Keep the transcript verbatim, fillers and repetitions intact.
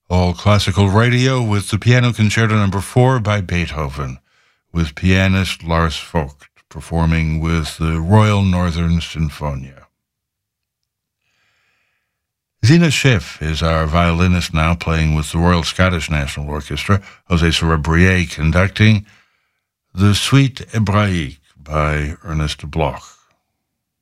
All Classical Radio with the Piano Concerto Number four by Beethoven, with pianist Lars Vogt performing with the Royal Northern Sinfonia. Zina Schiff is our violinist now, playing with the Royal Scottish National Orchestra. José Soler conducting the Suite Hébraïque by Ernest Bloch.